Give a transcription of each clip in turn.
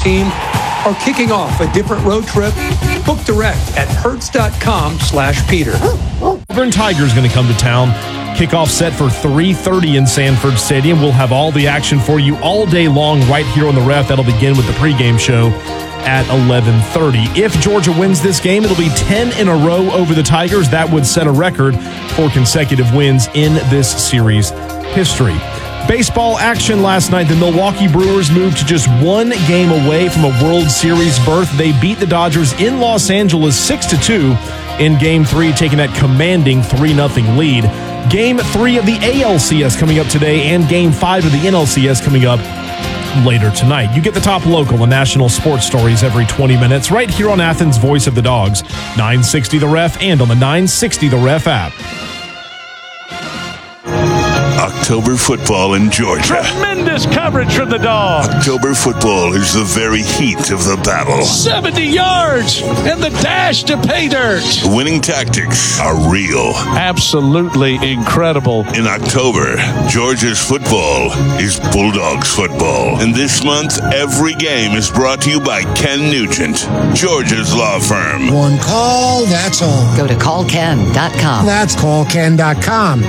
team are kicking off a different road trip, book direct at hertz.com/Peter. Auburn Tigers going to come to town. Kickoff set for 3:30 in Sanford Stadium. We'll have all the action for you all day long right here on the Ref. That'll begin with the pregame show at 11:30. If Georgia wins this game, it'll be 10 in a row over the Tigers. That would set a record for consecutive wins in this series history. Baseball action last night. The Milwaukee Brewers moved to just one game away from a World Series berth. They beat the Dodgers in Los Angeles 6-2 in Game 3, taking that commanding 3-0 lead. Game 3 of the ALCS coming up today, and Game 5 of the NLCS coming up later tonight. You get the top local and national sports stories every 20 minutes right here on Athens' Voice of the Dogs, 960 The Ref, and on the 960 The Ref app. October football in Georgia. Tremendous coverage from the Dogs. October football is the very heat of the battle. 70 yards and the dash to pay dirt. The winning tactics are real. Absolutely incredible. In October, Georgia's football is Bulldogs football. And this month, every game is brought to you by Ken Nugent, Georgia's law firm. One call, that's all. Go to callken.com. That's callken.com.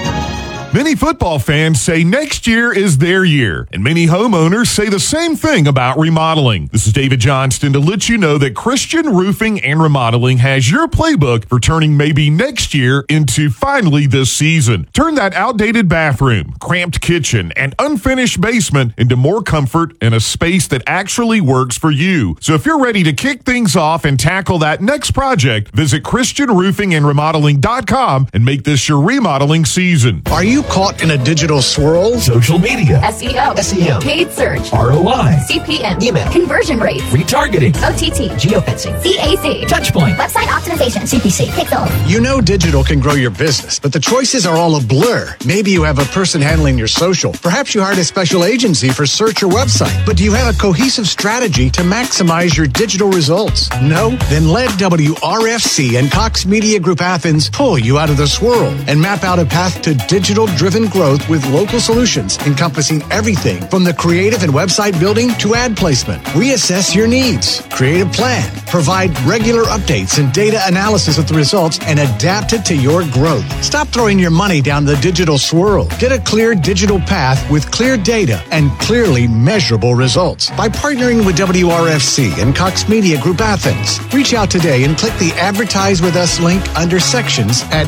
Many football fans say next year is their year, and many homeowners say the same thing about remodeling. This is David Johnston to let you know that Christian Roofing and Remodeling has your playbook for turning maybe next year into finally this season. Turn that outdated bathroom, cramped kitchen, and unfinished basement into more comfort and a space that actually works for you. So if you're ready to kick things off and tackle that next project, visit ChristianRoofingandRemodeling.com and make this your remodeling season. Are you caught in a digital swirl? Social media, SEO, paid search, ROI, CPM, email, conversion rates, retargeting, OTT, geofencing, CAC, touchpoint, website optimization, CPC, Pixel. You know digital can grow your business, but the choices are all a blur. Maybe you have a person handling your social. Perhaps you hired a special agency for search or website. But do you have a cohesive strategy to maximize your digital results? No? Then let WRFC and Cox Media Group Athens pull you out of the swirl and map out a path to digital-driven growth with local solutions encompassing everything from the creative and website building to ad placement. Reassess your needs, create a plan, provide regular updates and data analysis of the results, and adapt it to your growth. Stop throwing your money down the digital swirl. Get a clear digital path with clear data and clearly measurable results by partnering with WRFC and Cox Media Group Athens. Reach out today and click the Advertise With Us link under Sections at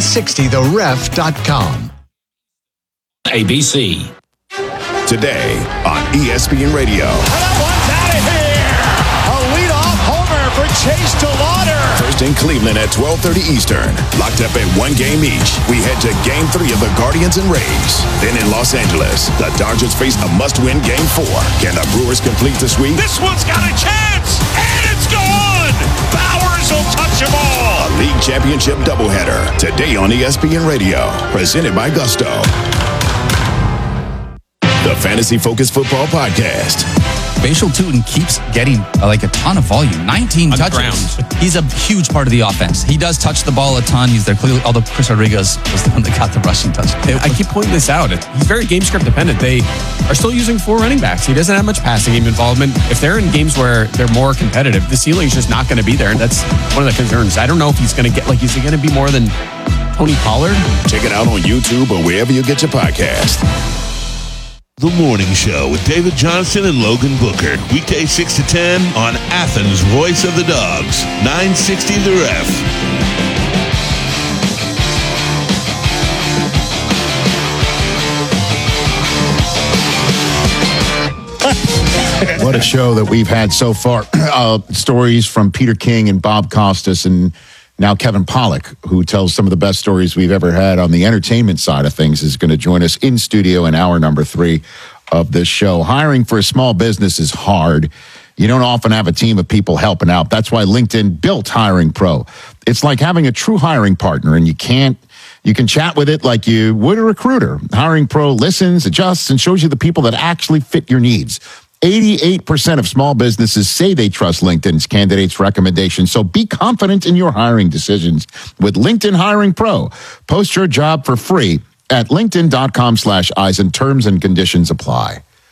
960theref.com. ABC. Today on ESPN Radio. And that one's out of here. A leadoff homer for Chase DeLauder. First in Cleveland at 12:30 Eastern. Locked up at one game each. We head to Game 3 of the Guardians and Rays. Then in Los Angeles, the Dodgers face a must-win Game 4. Can the Brewers complete the sweep? This one's got a chance, and it's gone. Bowers will touch them all. A league championship doubleheader today on ESPN Radio. Presented by Gusto. The Fantasy Focus Football Podcast. Bashal Tutin keeps getting a ton of volume. 19 touches. He's a huge part of the offense. He does touch the ball a ton. He's there clearly, although Chris Rodriguez was the one that got the rushing touch. I keep pointing this out. He's very game script dependent. They are still using 4 running backs. He doesn't have much passing game involvement. If they're in games where they're more competitive, the ceiling is just not going to be there. And that's one of the concerns. I don't know if he's going to get, is he going to be more than Tony Pollard? Check it out on YouTube or wherever you get your podcast. The Morning Show with David Johnston and Logan Booker. Weekday 6 to 10 on Athens' Voice of the Dogs. 960 The Ref. What a show that we've had so far. Stories from Peter King and Bob Costas and now Kevin Pollak, who tells some of the best stories we've ever had on the entertainment side of things, is going to join us in studio in hour number 3 of this show. Hiring for a small business is hard. You don't often have a team of people helping out. That's why LinkedIn built Hiring Pro. It's like having a true hiring partner, and you can chat with it like you would a recruiter. Hiring Pro listens, adjusts, and shows you the people that actually fit your needs. 88% of small businesses say they trust LinkedIn's candidates' recommendations. So be confident in your hiring decisions with LinkedIn Hiring Pro. Post your job for free at linkedin.com/Eisen. Terms and conditions apply.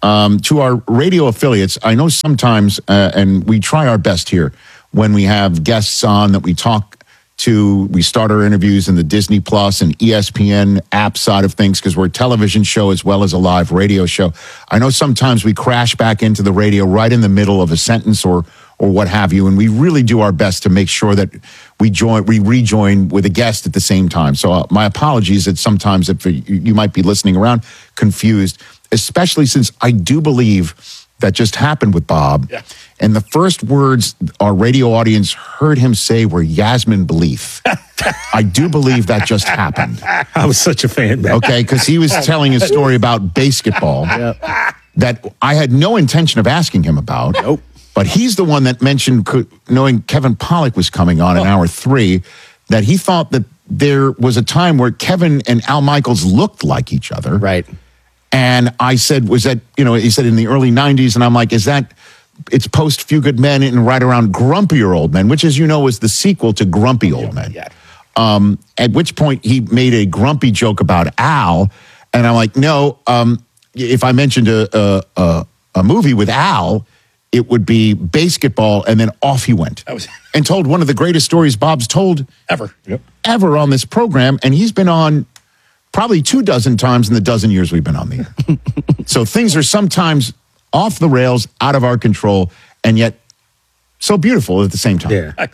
To our radio affiliates, I know sometimes, and we try our best here, when we have guests on that we talk to, we start our interviews in the Disney Plus and ESPN app side of things because we're a television show as well as a live radio show. I know sometimes we crash back into the radio right in the middle of a sentence or what have you, and we really do our best to make sure that we rejoin with a guest at the same time. So my apologies that sometimes if you might be listening around confused, especially since I do believe that just happened with Bob. Yeah. And the first words our radio audience heard him say were Yasmin Belief. I do believe that just happened. I was such a fan. Okay, because he was telling a story about basketball that I had no intention of asking him about. Nope. But he's the one that mentioned, knowing Kevin Pollak was coming on in hour 3, that he thought that there was a time where Kevin and Al Michaels looked like each other. Right. And I said, was that, he said in the early 90s. And I'm like, it's post Few Good Men and right around Grumpier Old Men, which, as you know, was the sequel to Grumpy Old Men. Yeah. At which point he made a grumpy joke about Al. And I'm like, no, if I mentioned a movie with Al, it would be basketball. And then off he went and told one of the greatest stories Bob's told ever on this program. And he's been on probably 24 times in the dozen years we've been on the air. So things are sometimes off the rails, out of our control, and yet so beautiful at the same time. Yeah.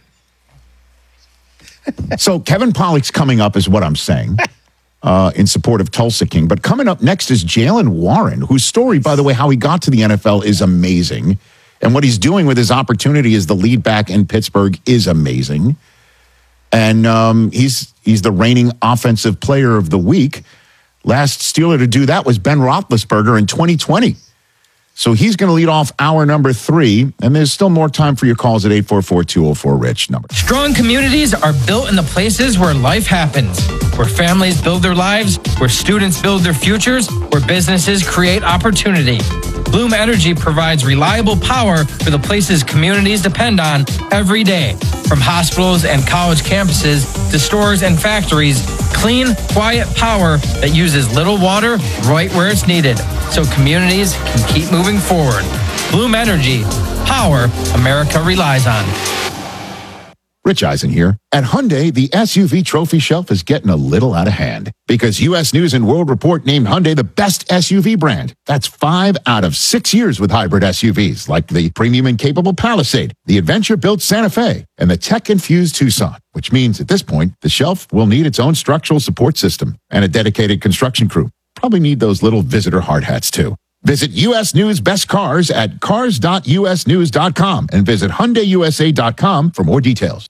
So Kevin Pollak's coming up is what I'm saying in support of Tulsa King. But coming up next is Jaylen Warren, whose story, by the way, how he got to the NFL is amazing. And what he's doing with his opportunity as the lead back in Pittsburgh is amazing. And he's the reigning offensive player of the week. Last Steeler to do that was Ben Roethlisberger in 2020. So he's going to lead off hour number 3, and there's still more time for your calls at 844-204-RICH number. Strong communities are built in the places where life happens, where families build their lives, where students build their futures, where businesses create opportunity. Bloom Energy provides reliable power for the places communities depend on every day. From hospitals and college campuses to stores and factories, clean, quiet power that uses little water right where it's needed, so communities can keep moving forward. Bloom Energy, power America relies on. Rich Eisen here. At Hyundai, the SUV trophy shelf is getting a little out of hand because U.S. News & World Report named Hyundai the best SUV brand. That's 5 out of 6 years with hybrid SUVs like the premium and capable Palisade, the adventure-built Santa Fe, and the tech-infused Tucson, which means at this point, the shelf will need its own structural support system and a dedicated construction crew. Probably need those little visitor hard hats, too. Visit U.S. News Best Cars at cars.usnews.com and visit HyundaiUSA.com for more details.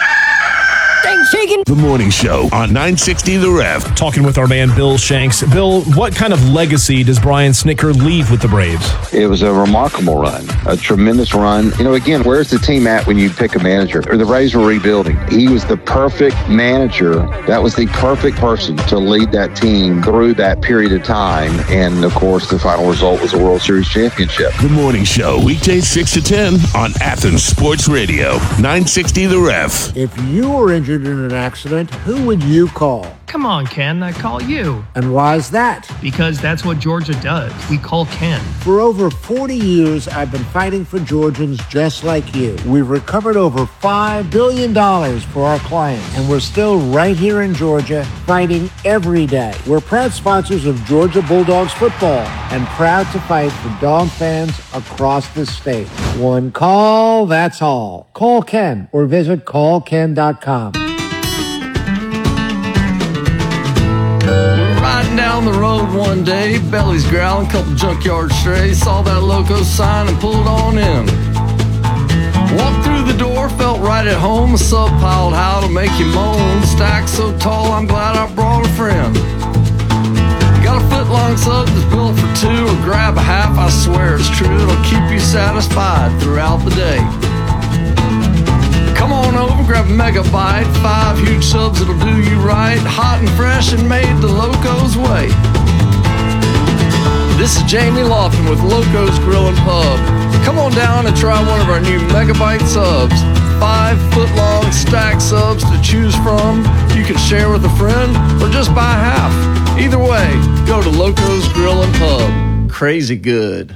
The Morning Show on 960 The Ref. Talking with our man Bill Shanks. Bill, what kind of legacy does Brian Snitker leave with the Braves? It was a remarkable run, a tremendous run. Again, where's the team at when you pick a manager? Or the Braves were rebuilding. He was the perfect manager. That was the perfect person to lead that team through that period of time. And, of course, the final result was a World Series championship. The Morning Show, weekdays 6 to 10 on Athens Sports Radio, 960 The Ref. If you were injured in an accident, who would you call? Come on, Ken, I call you. And why is that? Because that's what Georgia does. We call Ken. For over 40 years, I've been fighting for Georgians just like you. We've recovered over $5 billion for our clients, and we're still right here in Georgia fighting every day. We're proud sponsors of Georgia Bulldogs football and proud to fight for dog fans across the state. One call, that's all. Call Ken or visit callken.com. Riding down the road one day, belly's growling, couple junkyard strays, saw that loco sign and pulled on in. Walked through the door, felt right at home, a sub piled how to make you moan. Stack so tall, I'm glad I brought a friend. Got a foot-long sub that's built for 2, or grab a half, I swear it's true, it'll keep you satisfied throughout the day. Come on over, grab a megabyte, 5 huge subs that'll do you right, hot and fresh and made the Loco's way. This is Jamie Lofton with Loco's Grill and Pub. Come on down and try one of our new megabyte subs. 5-foot-long stack subs to choose from. You can share with a friend or just buy half. Either way, go to Loco's Grill and Pub. crazy good.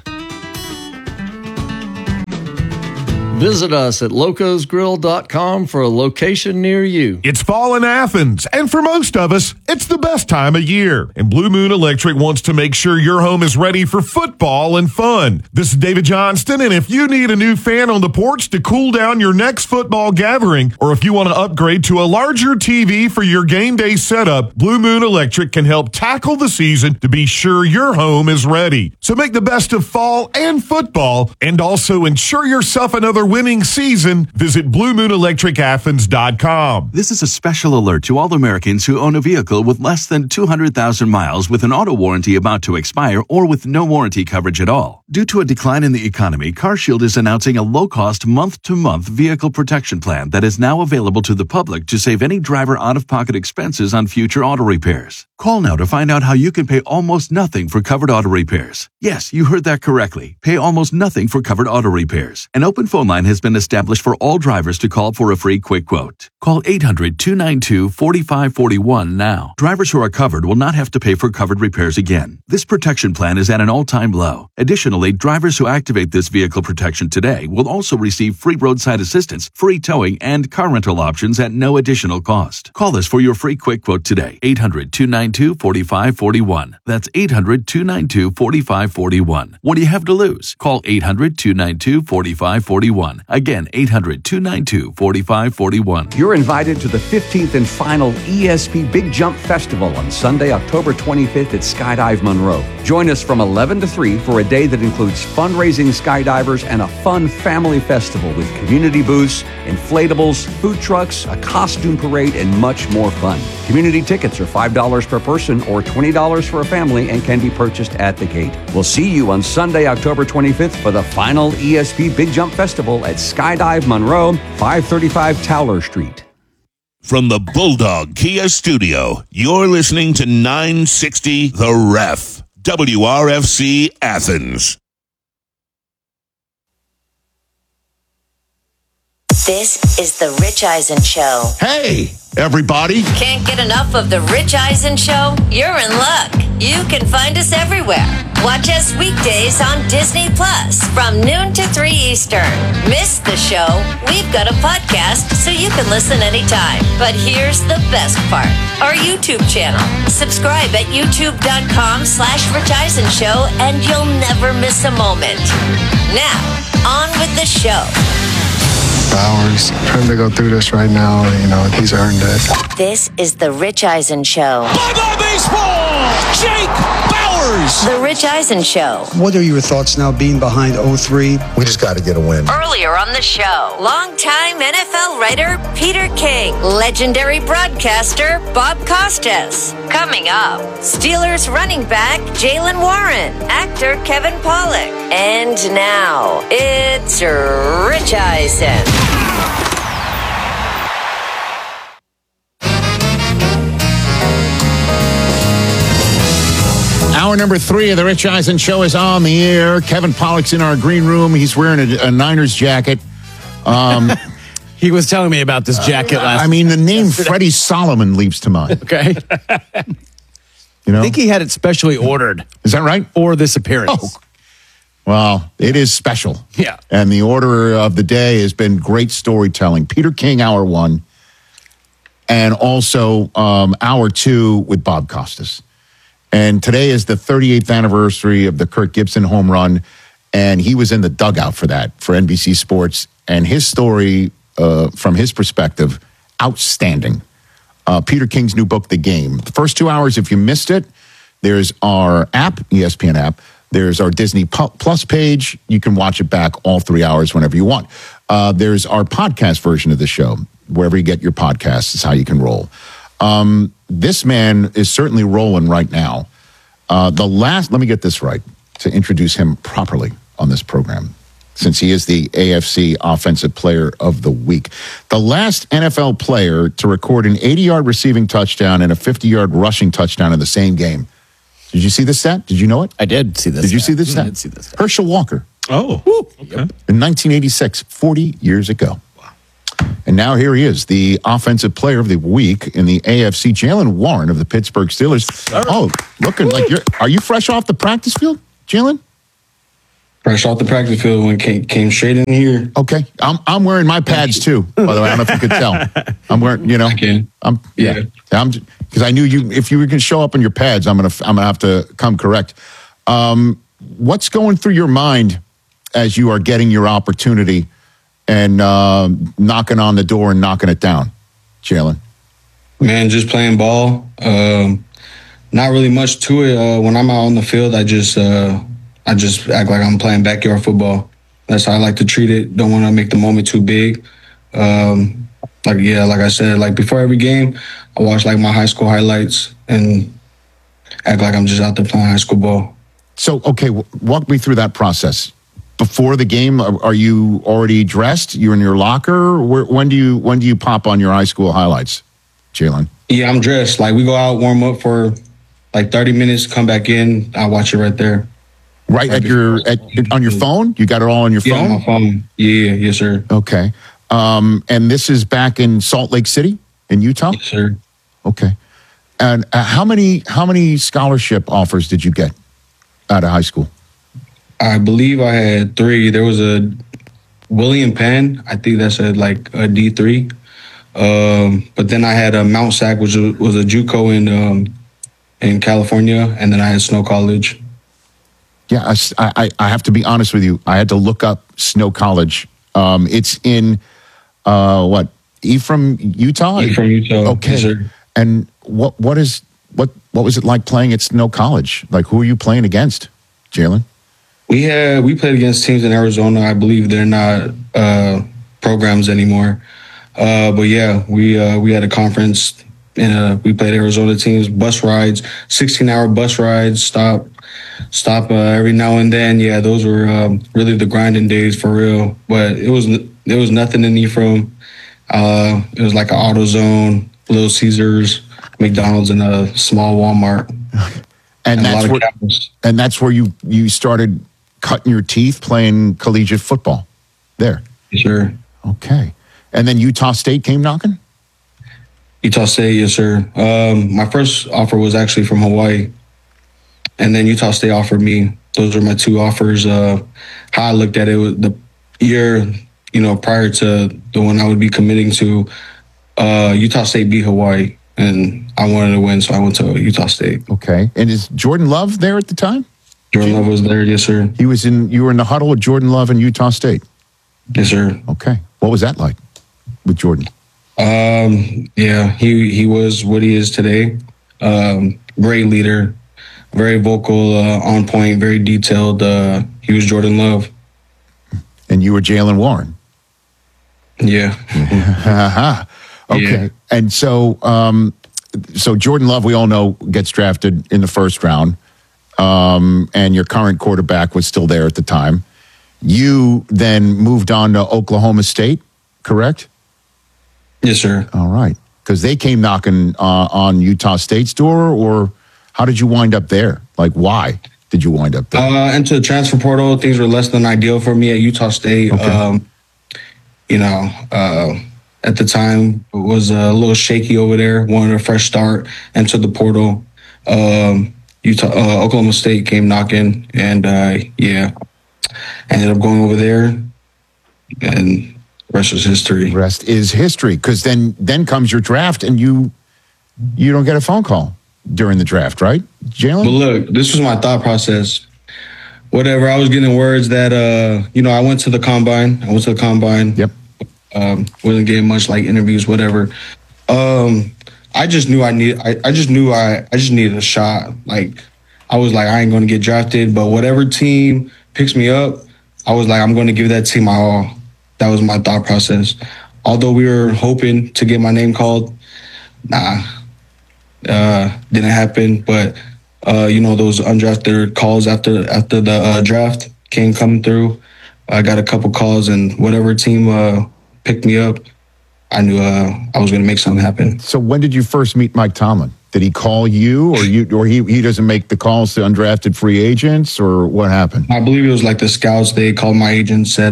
Visit us at locosgrill.com for a location near you. It's fall in Athens, and for most of us, it's the best time of year. And Blue Moon Electric wants to make sure your home is ready for football and fun. This is David Johnston, and if you need a new fan on the porch to cool down your next football gathering, or if you want to upgrade to a larger TV for your game day setup, Blue Moon Electric can help tackle the season to be sure your home is ready. So make the best of fall and football, and also ensure yourself another winning season. Visit BlueMoonElectricAthens.com. This is a special alert to all Americans who own a vehicle with less than 200,000 miles with an auto warranty about to expire or with no warranty coverage at all. Due to a decline in the economy, CarShield is announcing a low-cost month-to-month vehicle protection plan that is now available to the public to save any driver out-of-pocket expenses on future auto repairs. Call now to find out how you can pay almost nothing for covered auto repairs. Yes, you heard that correctly. Pay almost nothing for covered auto repairs. An open phone line has been established for all drivers to call for a free quick quote. Call 800-292-4541 now. Drivers who are covered will not have to pay for covered repairs again. This protection plan is at an all-time low. Additionally, drivers who activate this vehicle protection today will also receive free roadside assistance, free towing, and car rental options at no additional cost. Call us for your free quick quote today. 800-292-4541. That's 800-292-4541. What do you have to lose? Call 800-292-4541. Again, 800-292-4541. You're invited to the 15th and final ESP Big Jump Festival on Sunday, October 25th at Skydive Monroe. Join us from 11 to 3 for a day that includes fundraising skydivers and a fun family festival with community booths, inflatables, food trucks, a costume parade, and much more fun. Community tickets are $5 per person or $20 for a family and can be purchased at the gate. We'll see you on Sunday, October 25th for the final ESP Big Jump Festival at Skydive Monroe, 535 Towler Street. From the Bulldog Kia Studio, you're listening to 960 The Ref, WRFC Athens. This is the Rich Eisen Show. Hey, everybody. Can't get enough of the Rich Eisen Show? You're in luck. You can find us everywhere. Watch us weekdays on Disney Plus from noon to 3 Eastern. Miss the show? We've got a podcast so you can listen anytime. But here's the best part. Our YouTube channel. Subscribe at youtube.com/Rich Eisen Show and you'll never miss a moment. Now, on with the show. Bowers, trying to go through this right now, he's earned it. This is the Rich Eisen Show. Bye-bye baseball! Jake Bowers! The Rich Eisen Show. What are your thoughts now being behind 0-3? We just got to get a win. Earlier on the show, longtime NFL writer Peter King, legendary broadcaster Bob Costas. Coming up, Steelers running back Jaylen Warren, actor Kevin Pollak. And now, it's Rich Eisen. Hour number 3 of the Rich Eisen Show is on the air. Kevin Pollak's in our green room. He's wearing a Niners jacket. He was telling me about this jacket last I mean, the name Freddie Solomon leaps to mind. Okay. I think he had it specially ordered. Is that right? For this appearance. Oh. Well, it is special. Yeah. And the order of the day has been great storytelling. Peter King, hour 1. And also hour 2 with Bob Costas. And today is the 38th anniversary of the Kirk Gibson home run. And he was in the dugout for that, for NBC Sports. And his story, from his perspective, outstanding. Peter King's new book, The Game. The first 2 hours, if you missed it, there's our app, ESPN app. There's our Disney Plus page. You can watch it back all 3 hours whenever you want. There's our podcast version of the show. Wherever you get your podcasts is how you can roll. This man is certainly rolling right now. Let me get this right to introduce him properly on this program, since he is the AFC Offensive Player of the Week. The last NFL player to record an 80-yard receiving touchdown and a 50-yard rushing touchdown in the same game. Did you see this stat? Did you know it? I did see this. Did you see this stat? I did see this. Herschel Walker. Oh, okay. In 1986, 40 years ago. And now here he is, the Offensive Player of the Week in the AFC. Jaylen Warren of the Pittsburgh Steelers. Oh, looking like are you fresh off the practice field? Jalen? Fresh off the practice field when came straight in here. Okay, I'm wearing my pads too. By the way, I don't know if you could tell. I'm wearing, you know, I'm because I knew you. If you were going to show up in your pads, I'm gonna have to come correct. What's going through your mind as you are getting your opportunity and knocking on the door and knocking it down, Jalen? Man, just playing ball. Not really much to it. When I'm out on the field, I just act like I'm playing backyard football. That's how I like to treat it. Don't want to make the moment too big. Like I said, like before every game, I watch like my high school highlights and act like I'm just out there playing high school ball. So, okay, walk me through that process. Before the game, are you already dressed? You're in your locker? When do you pop on your high school highlights, Jalen? Yeah, I'm dressed. Like we go out, warm up for like 30 minutes, come back in. I watch it right there. Right on your phone? You got it all on your phone? Yeah, on my phone. Yeah, yes, sir. Okay. And this is back in Salt Lake City in Utah? Yes, sir. Okay. And how many scholarship offers did you get out of high school? I believe I had 3. There was a William Penn. I think that's a D3. But then I had a Mount Sac, which was a JUCO in California, and then I had Snow College. Yeah, I have to be honest with you. I had to look up Snow College. It's in Ephraim, Utah. Ephraim, Utah. Okay. Yes, sir. And what was it like playing at Snow College? Like, who are you playing against, Jalen? We played against teams in Arizona. I believe they're not programs anymore. But yeah, we had a conference and we played Arizona teams. Bus rides, 16-hour bus rides. Stop every now and then. Yeah, those were really the grinding days for real. But there was nothing in Ephraim. It was like an AutoZone, Little Caesars, McDonald's, and a small Walmart. And that's where you started cutting your teeth playing collegiate football there. Sure. Okay. And then Utah State came knocking? Utah State, yes, sir. My first offer was actually from Hawaii. And then Utah State offered me. Those were my 2 offers. How I looked at it was the year, prior to the one I would be committing to, Utah State beat Hawaii. And I wanted to win, so I went to Utah State. Okay. And is Jordan Love there at the time? Jordan Love was there, yes, sir. You were in the huddle with Jordan Love in Utah State? Yes, sir. Okay. What was that like with Jordan? Yeah, he was what he is today. Great leader, very vocal, on point, very detailed. He was Jordan Love. And you were Jalen Warren? Yeah. Okay. Yeah. And so Jordan Love, we all know, gets drafted in the first round. And your current quarterback was still there at the time. You then moved on to Oklahoma State, correct? Yes, sir. All right. Because they came knocking on Utah State's door, or how did you wind up there? Like, why did you wind up there? Into the transfer portal, things were less than ideal for me at Utah State. Okay. At the time, it was a little shaky over there. Wanted a fresh start, into the portal. Oklahoma State came knocking, and ended up going over there, and the rest is history. Rest is history, because then comes your draft, and you don't get a phone call during the draft, right, Jalen? But look, this was my thought process. Whatever, I was getting words that I went to the combine. Yep. Wasn't getting much like interviews, whatever. I just knew I just needed a shot. Like, I was like, I ain't going to get drafted, but whatever team picks me up, I was like, I'm going to give that team my all. That was my thought process. Although we were hoping to get my name called, didn't happen. But those undrafted calls after the draft came coming through. I got a couple calls, and whatever team picked me up, I knew I was going to make something happen. So when did you first meet Mike Tomlin? Did he call you, or he doesn't make the calls to undrafted free agents, or what happened? I believe it was like the scouts. They called my agent, said,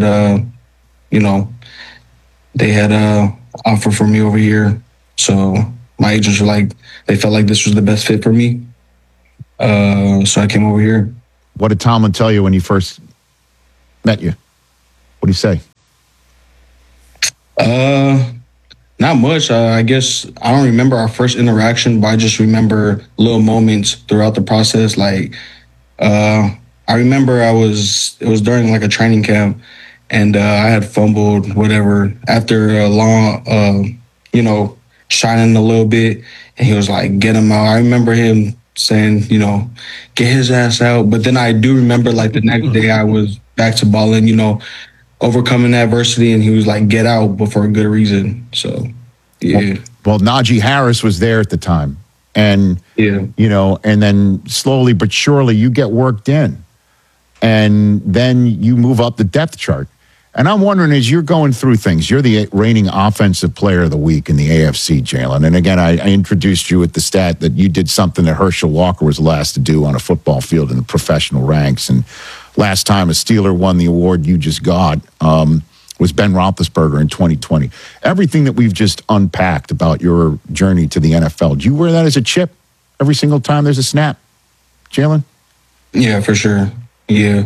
they had a offer for me over here. So my agents were like, they felt like this was the best fit for me. So I came over here. What did Tomlin tell you when he first met you? What did he say? Not much. I guess I don't remember our first interaction, but I just remember little moments throughout the process. Like, I remember it was during like a training camp, and I had fumbled, whatever, after a long, shining a little bit, and he was like, "Get him out." I remember him saying, "Get his ass out." But then I do remember like the next day I was back to balling, overcoming adversity, and he was like, "Get out," but for a good reason. So, yeah. Well, Najee Harris was there at the time, and and then slowly but surely you get worked in, and then you move up the depth chart. And I'm wondering, as you're going through things, you're the reigning offensive player of the week in the AFC, Jalen. And again, I introduced you with the stat that you did something that Herschel Walker was the last to do on a football field in the professional ranks. And last time a Steeler won the award you just got was Ben Roethlisberger in 2020. Everything that we've just unpacked about your journey to the NFL, do you wear that as a chip every single time there's a snap, Jalen? Yeah, for sure. Yeah.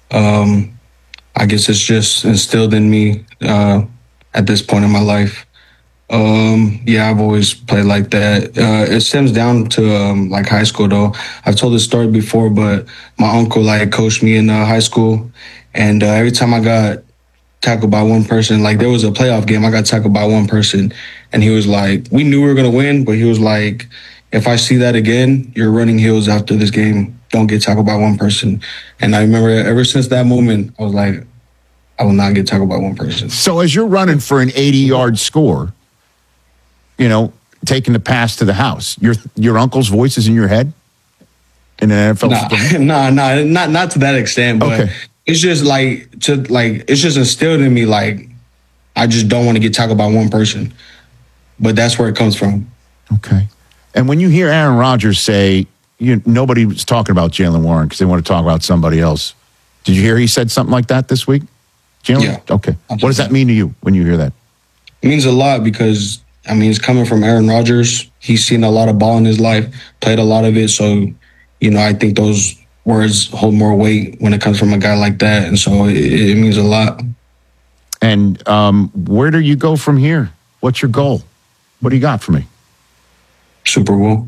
I guess it's just instilled in me at this point in my life. I've always played like that. It stems down to like high school, though. I've told this story before, but my uncle like coached me in high school, and every time I got tackled by one person, like there was a playoff game, I got tackled by one person, and he was like, we knew we were gonna win, but he was like, if I see that again, you're running heels after this game. Don't get tackled by one person. And I remember ever since that moment, I was like, I will not get tackled by one person. So as you're running for an 80-yard score, taking the pass to the house, your uncle's voice is in your head in an NFL game? Not to that extent, but okay. It's just it's just instilled in me, like, I just don't want to get tackled by one person. But that's where it comes from. Okay. And when you hear Aaron Rodgers say, nobody was talking about Jaylen Warren because they want to talk about somebody else. Did you hear he said something like that this week? Jaylen? Yeah. Okay. What does that mean to you when you hear that? It means a lot because, it's coming from Aaron Rodgers. He's seen a lot of ball in his life, played a lot of it. So, I think those words hold more weight when it comes from a guy like that. And so it means a lot. And where do you go from here? What's your goal? What do you got for me? Super Bowl.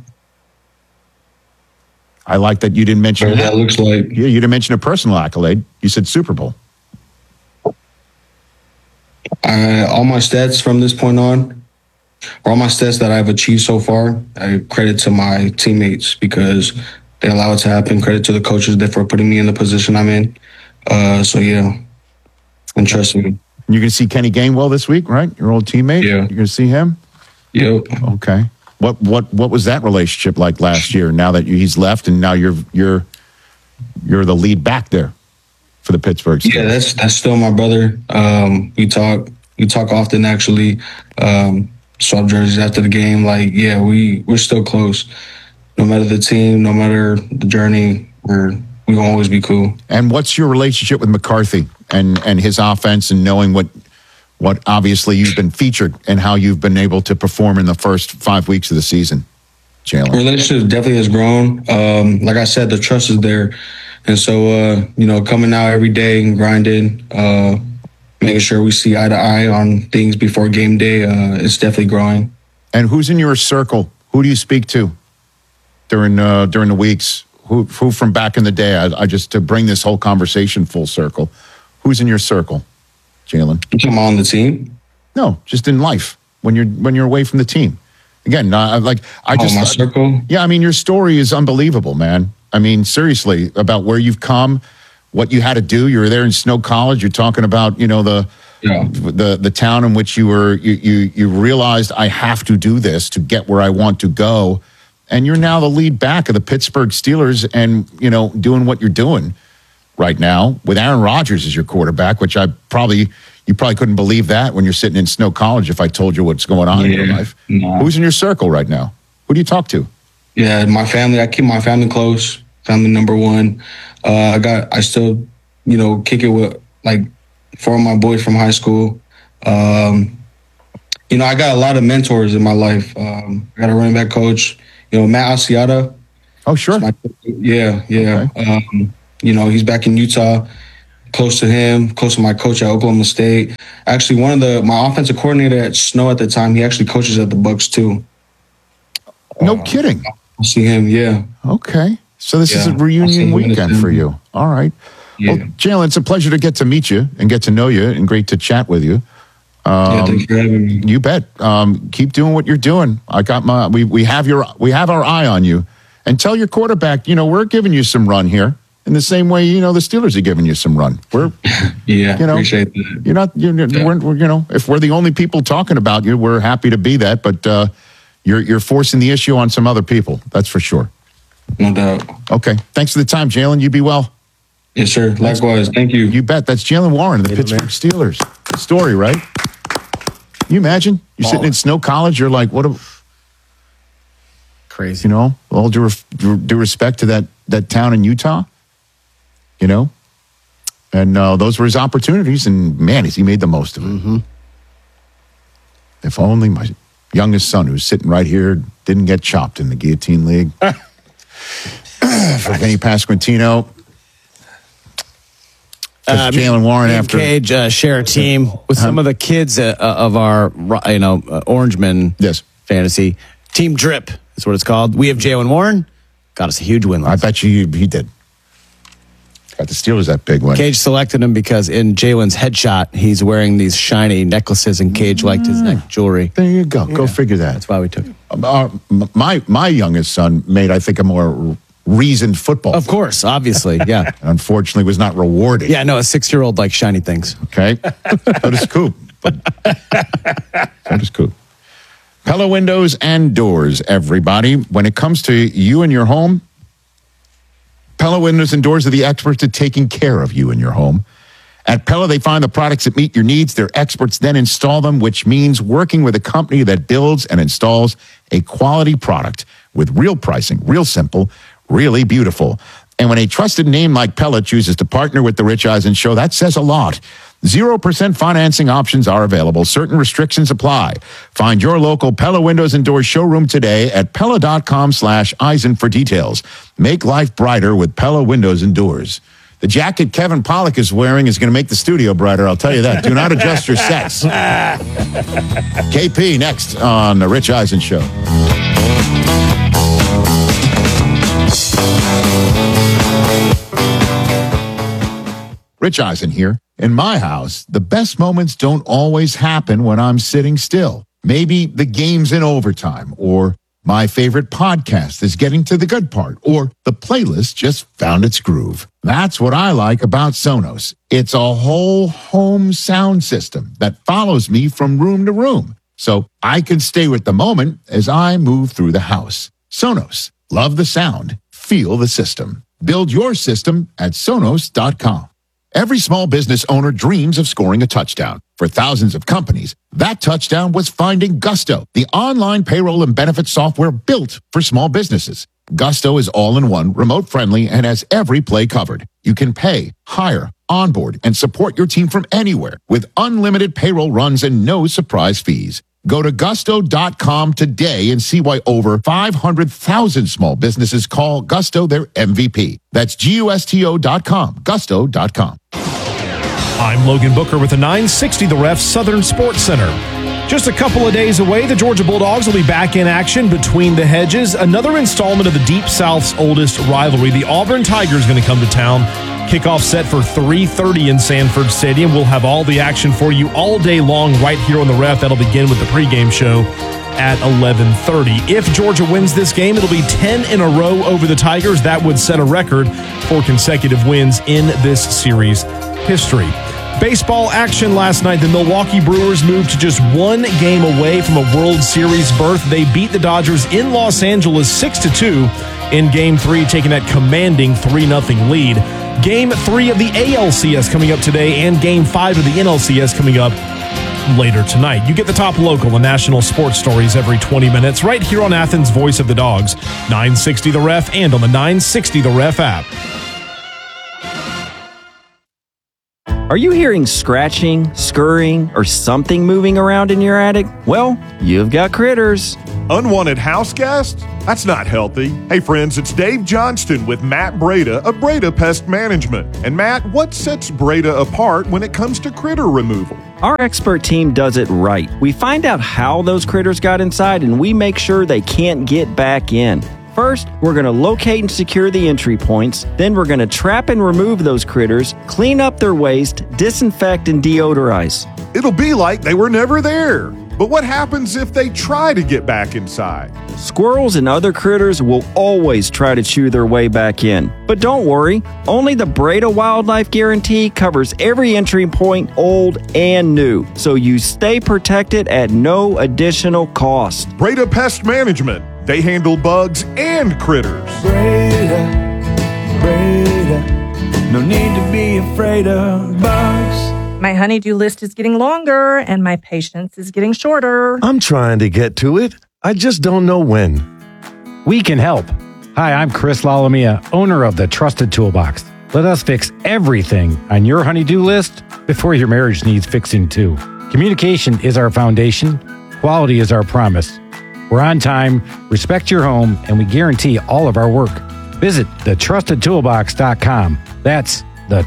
I like that you didn't mention that. Looks like. Yeah, you didn't mention a personal accolade. You said Super Bowl. All my stats from this point on, or all my stats that I've achieved so far, I credit to my teammates because they allow it to happen. Credit to the coaches for putting me in the position I'm in. And trust me. You're going to see Kenny Gainwell this week, right? Your old teammate. Yeah. You're going to see him. Yep. Okay. What was that relationship like last year? Now that he's left, and now you're the lead back there for the Pittsburgh Steelers. Yeah, that's still my brother. We talk often, actually. Swap jerseys after the game. Like, yeah, we're still close. No matter the team, no matter the journey, we gonna always be cool. And what's your relationship with McCarthy and his offense, and knowing what obviously you've been featured and how you've been able to perform in the first 5 weeks of the season, Jalen? Relationship definitely has grown. Like I said, the trust is there. And so, coming out every day and grinding, making sure we see eye to eye on things before game day, it's definitely growing. And who's in your circle? Who do you speak to during the weeks? Who from back in the day? I just, to bring this whole conversation full circle, who's in your circle, Jalen? I'm on the team. No, just in life when you're away from the team. Again, my circle. Yeah, your story is unbelievable, man. Seriously, about where you've come, what you had to do. You were there in Snow College. You're talking about the town in which you were. You realized, I have to do this to get where I want to go, and you're now the lead back of the Pittsburgh Steelers, and doing what you're doing right now with Aaron Rodgers as your quarterback, which you probably couldn't believe that when you're sitting in Snow College if I told you what's going on in your life. No. Who's in your circle right now? Who do you talk to? Yeah, my family. I keep my family close. Family number one. I still, kick it with like 4 of my boys from high school. I got a lot of mentors in my life. I got a running back coach, Matt Asiata. Oh, sure. Yeah. Okay. He's back in Utah, close to him, close to my coach at Oklahoma State. Actually, my offensive coordinator at Snow at the time, he actually coaches at the Bucs too. No kidding. I'll see him, yeah. Okay. So this is a reunion weekend for you. All right. Yeah. Well, Jalen, it's a pleasure to get to meet you and get to know you, and great to chat with you. Thanks for having me. You bet. Keep doing what you're doing. We have our eye on you, and tell your quarterback, we're giving you some run here in the same way, the Steelers are giving you some run. We're, appreciate that. If we're the only people talking about you, we're happy to be that, but you're forcing the issue on some other people. That's for sure. No doubt. Okay. Thanks for the time, Jalen. You be well. Yes, sir. Likewise. Thank you. You bet. That's Jalen Warren of the Pittsburgh Steelers. Good story, right? Can you imagine? You're sitting in Snow College. You're like, what a... Crazy. All due respect to that town in Utah, and those were his opportunities, and man, he made the most of it. Mm-hmm. If only my youngest son, who's sitting right here, didn't get chopped in the Guillotine League. For Vinny Pasquantino. Jalen Warren after Cage share a team with some of the kids of our Orangeman fantasy team. Drip is what it's called. We have Jalen Warren. Got us a huge win. I bet you he did. Got the Steelers that big one. Cage selected him because in Jalen's headshot, he's wearing these shiny necklaces, and Cage liked his neck jewelry. There you go. Go figure that. That's why we took him. My youngest son made, I think, a more reasoned football. Of course, obviously, yeah. Unfortunately, was not rewarded. Yeah, no, a 6-year-old likes shiny things. Okay. So does Coop. Pella Windows and Doors, everybody. When it comes to you and your home, Pella Windows and Doors are the experts at taking care of you and your home. At Pella, they find the products that meet your needs. Their experts then install them, which means working with a company that builds and installs a quality product with real pricing, real simple, really beautiful. And when a trusted name like Pella chooses to partner with the Rich Eisen Show, that says a lot. 0% financing options are available. Certain restrictions apply. Find your local Pella Windows and Doors showroom today at Pella.com/Eisen for details. Make life brighter with Pella Windows and Doors. The jacket Kevin Pollak is wearing is going to make the studio brighter, I'll tell you that. Do not adjust your sets. KP next on the Rich Eisen Show. Rich Eisen here. In my house, the best moments don't always happen when I'm sitting still. Maybe the game's in overtime, or my favorite podcast is getting to the good part, or the playlist just found its groove. That's what I like about Sonos. It's a whole home sound system that follows me from room to room, so I can stay with the moment as I move through the house. Sonos. Love the sound. Feel the system. Build your system at Sonos.com. Every small business owner dreams of scoring a touchdown. For thousands of companies, that touchdown was finding Gusto, the online payroll and benefits software built for small businesses. Gusto is all-in-one, remote-friendly, and has every play covered. You can pay, hire, onboard, and support your team from anywhere with unlimited payroll runs and no surprise fees. Go to gusto.com today and see why over 500,000 small businesses call Gusto their MVP. That's GUSTO.com, gusto.com. I'm Logan Booker with the 960 The Ref Southern Sports Center. Just a couple of days away, the Georgia Bulldogs will be back in action between the hedges. Another installment of the Deep South's oldest rivalry. The Auburn Tigers going to come to town. Kickoff set for 3:30 in Sanford Stadium. We'll have all the action for you all day long right here on the Ref. That'll begin with the pregame show at 11:30. If Georgia wins this game, it'll be 10 in a row over the Tigers. That would set a record for consecutive wins in this series history. Baseball action last night. The Milwaukee Brewers moved to just one game away from a World Series berth. They beat the Dodgers in Los Angeles 6-2 in Game 3, taking that commanding 3-0 lead. Game 3 of the ALCS coming up today, and Game 5 of the NLCS coming up later tonight. You get the top local and national sports stories every 20 minutes right here on Athens' Voice of the Dogs, 960 The Ref, and on the 960 The Ref app. Are you hearing scratching, scurrying, or something moving around in your attic? Well, you've got critters. Unwanted house guests? That's not healthy. Hey friends, it's Dave Johnston with Matt Breda of Breda Pest Management. And Matt, what sets Breda apart when it comes to critter removal? Our expert team does it right. We find out how those critters got inside and we make sure they can't get back in. First, we're going to locate and secure the entry points. Then we're going to trap and remove those critters, clean up their waste, disinfect and deodorize. It'll be like they were never there. But what happens if they try to get back inside? Squirrels and other critters will always try to chew their way back in. But don't worry, only the Breda Wildlife Guarantee covers every entry point, old and new, so you stay protected at no additional cost. Breda Pest Management. They handle bugs and critters. Breda, no need to be afraid of bugs. My honeydew list is getting longer and my patience is getting shorter. I'm trying to get to it. I just don't know when. We can help. Hi, I'm Chris Lalamia, owner of the Trusted Toolbox. Let us fix everything on your honeydew list before your marriage needs fixing too. Communication is our foundation. Quality is our promise. We're on time, respect your home, and we guarantee all of our work. Visit thetrustedtoolbox.com. That's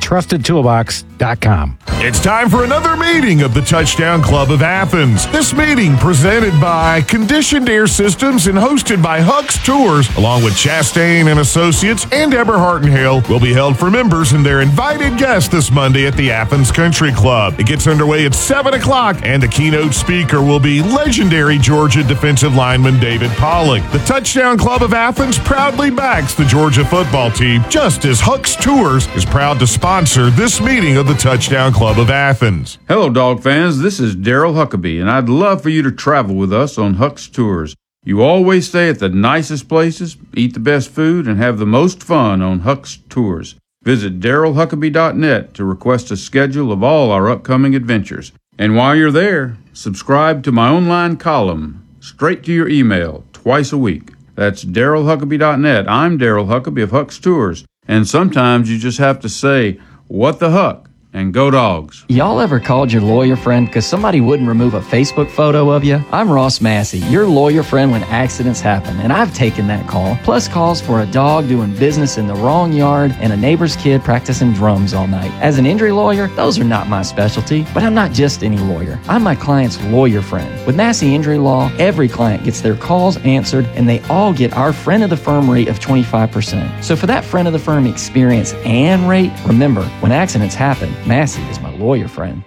thetrustedtoolbox.com. It's time for another meeting of the Touchdown Club of Athens. This meeting presented by Conditioned Air Systems and hosted by Huck's Tours, along with Chastain and Associates and Eberhart and Hale, will be held for members and their invited guests this Monday at the Athens Country Club. It gets underway at 7 o'clock, and the keynote speaker will be legendary Georgia defensive lineman David Pollock. The Touchdown Club of Athens proudly backs the Georgia football team, just as Huck's Tours is proud to sponsor this meeting of the Touchdown Club of Athens. Hello, dog fans. This is Daryl Huckabee, and I'd love for you to travel with us on Huck's Tours. You always stay at the nicest places, eat the best food, and have the most fun on Huck's Tours. Visit DarylHuckabee.net to request a schedule of all our upcoming adventures. And while you're there, subscribe to my online column, straight to your email, twice a week. That's DarylHuckabee.net. I'm Daryl Huckabee of Huck's Tours, and sometimes you just have to say, "What the Huck?" and go Dogs. Y'all ever called your lawyer friend because somebody wouldn't remove a Facebook photo of you? I'm Ross Massey, your lawyer friend when accidents happen, and I've taken that call, plus calls for a dog doing business in the wrong yard and a neighbor's kid practicing drums all night. As an injury lawyer, those are not my specialty, but I'm not just any lawyer. I'm my client's lawyer friend. With Massey Injury Law, every client gets their calls answered, and they all get our friend of the firm rate of 25%. So for that friend of the firm experience and rate, remember, when accidents happen, Massey is my lawyer friend.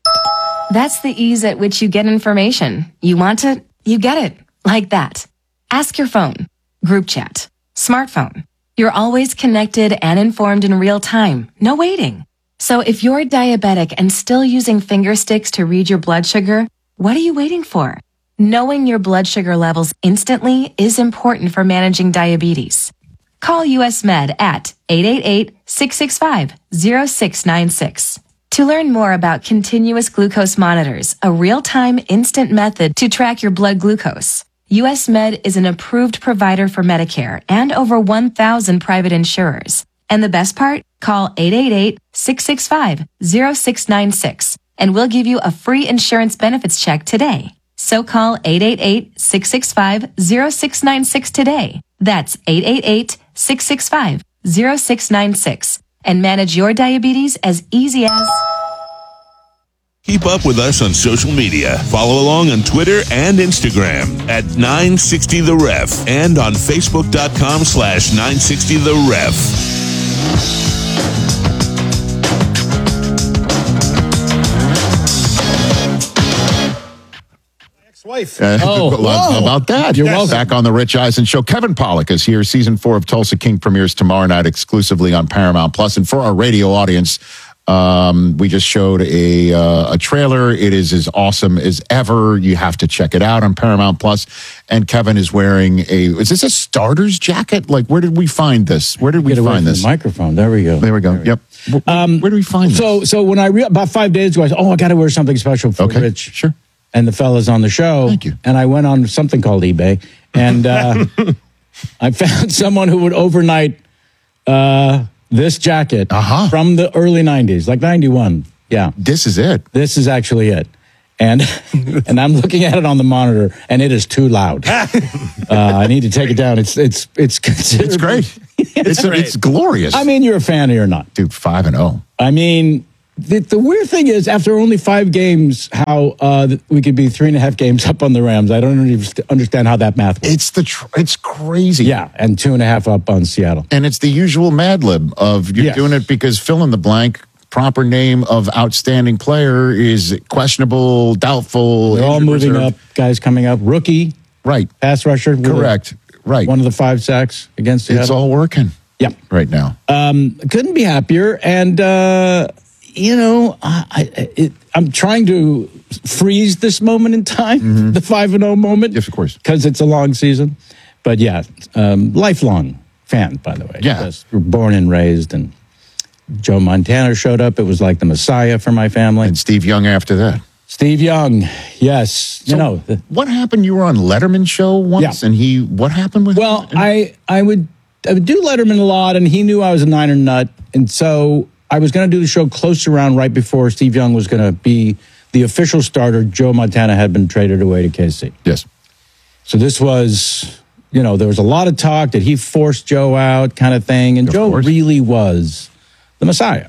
That's the ease at which you get information. You want it, you get it. Like that. Ask your phone. Group chat. Smartphone. You're always connected and informed in real time. No waiting. So if you're diabetic and still using finger sticks to read your blood sugar, what are you waiting for? Knowing your blood sugar levels instantly is important for managing diabetes. Call US Med at 888-665-0696. To learn more about continuous glucose monitors, a real-time instant method to track your blood glucose. US Med is an approved provider for Medicare and over 1,000 private insurers. And the best part? Call 888-665-0696 and we'll give you a free insurance benefits check today. So call 888-665-0696 today. That's 888-665-0696 and manage your diabetes as easy as... Keep up with us on social media. Follow along on Twitter and Instagram at 960TheRef and on Facebook.com/960TheRef. Wife. About that. You're welcome. Back on the Rich Eisen Show. Kevin Pollock is here. Season 4 of Tulsa King premieres tomorrow night exclusively on Paramount Plus. And for our radio audience, we just showed a trailer. It is as awesome as ever. You have to check it out on Paramount Plus. And Kevin is wearing is this a starter's jacket? Like, where did we find this? Where did we find this? The microphone. There we go. There we go. Yep. Where do we find this? So when about 5 days ago, I said, I got to wear something special for Rich. Sure. And the fellas on the show. Thank you. And I went on something called eBay. And I found someone who would overnight this jacket from the early 90s, like 91. Yeah. This is it. This is actually it. And I'm looking at it on the monitor, and it is too loud. I need to take it down. It's great. It's glorious. I mean, you're a fan or you're not, dude. 5-0. I mean, the weird thing is, after only 5 games, how we could be 3.5 games up on the Rams. I don't understand how that math works. It's crazy. Yeah, and 2.5 up on Seattle. And it's the usual Mad Lib of you're doing it because fill in the blank. Proper name of outstanding player is questionable, doubtful. They're all moving up. Guys coming up. Rookie. Right. Pass rusher. Correct. Right. One of the 5 sacks against Seattle. It's all working. Yeah. Right now. Couldn't be happier. And, I'm trying to freeze this moment in time, the 5-0 moment. Yes, of course. Because it's a long season. But yeah, lifelong fan, by the way. Yeah. Because we're born and raised, and Joe Montana showed up. It was like the Messiah for my family. And Steve Young after that. Steve Young, yes. So what happened? You were on Letterman's show once, and what happened with him? Well, I would do Letterman a lot, and he knew I was a Niner nut, and so I was going to do the show close around right before Steve Young was going to be the official starter. Joe Montana had been traded away to KC. Yes. So this was, there was a lot of talk that he forced Joe out kind of thing, and Joe really was the Messiah.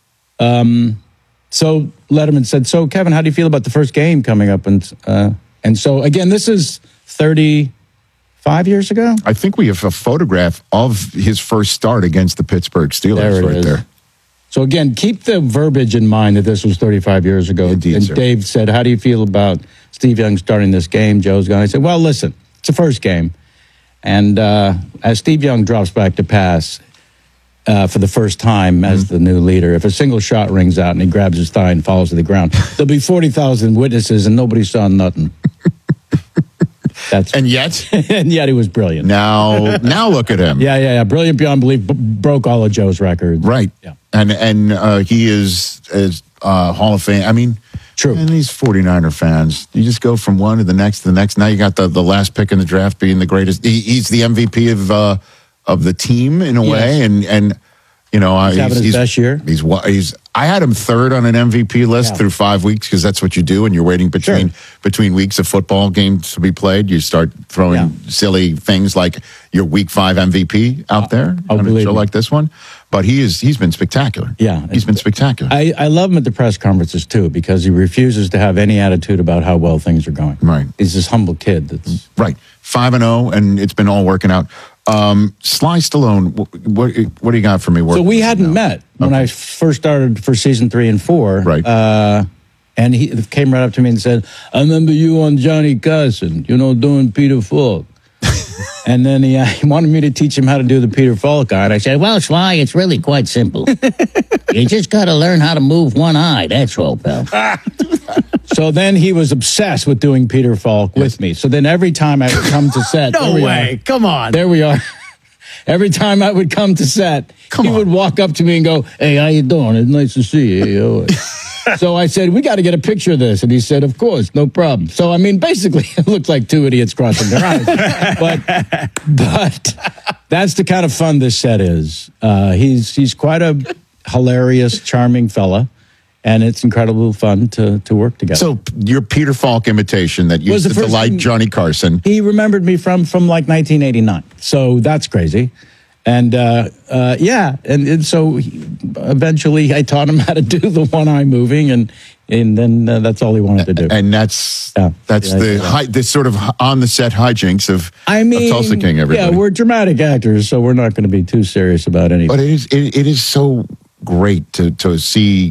So Letterman said, "So Kevin, how do you feel about the first game coming up?" And so again, this is 35 years ago. I think we have a photograph of his first start against the Pittsburgh Steelers There it is. there. So again, keep the verbiage in mind that this was 35 years ago. Indeed, and sir. Dave said, "How do you feel about Steve Young starting this game?" Joe's guy. I said, "Well, listen, it's the first game." And as Steve Young drops back to pass for the first time as the new leader, if a single shot rings out and he grabs his thigh and falls to the ground, there'll be 40,000 witnesses and nobody saw nothing. And yet he was brilliant. Now look at him. Yeah. Brilliant beyond belief. Broke all of Joe's records. Right. Yeah. And he is Hall of Fame. I mean, true. And these 49er fans, you just go from one to the next to the next. Now you got the last pick in the draft being the greatest. He's the MVP of the team in a way, and he's having his best year. I had him third on an MVP list through 5 weeks because that's what you do, and you're waiting between weeks of football games to be played. You start throwing silly things like your Week 5 MVP out there on a show like this one. But he's been spectacular. Yeah, he's been spectacular. I love him at the press conferences too because he refuses to have any attitude about how well things are going. Right, he's this humble kid. That's right. 5-0, and it's been all working out. Sly Stallone, what do you got for me? So we hadn't met when I first started for season 3 and 4. Right. And he came right up to me and said, "I remember you on Johnny Carson, doing Peter Falk." And then he wanted me to teach him how to do the Peter Falk eye. And I said, "Well, Sly, it's really quite simple. You just got to learn how to move one eye. That's all, pal." So then he was obsessed with doing Peter Falk with me. So then every time I would come to set, No way. Come on. There we are. Every time I would come to set, he would walk up to me and go, "Hey, how you doing? It's nice to see you." So I said, "We got to get a picture of this." And he said, "Of course, no problem." So, I mean, basically, it looked like two idiots crossing their eyes. But that's the kind of fun this set is. He's quite a hilarious, charming fella. And it's incredible fun to work together. So your Peter Falk imitation that used to delight Johnny Carson. He remembered me from like 1989. So that's crazy. And and so eventually I taught him how to do the one eye moving, and then that's all he wanted to do. And that's the sort of on the set hijinks of Tulsa King. Everybody. Yeah, we're dramatic actors, so we're not going to be too serious about anything. But it is so great to see.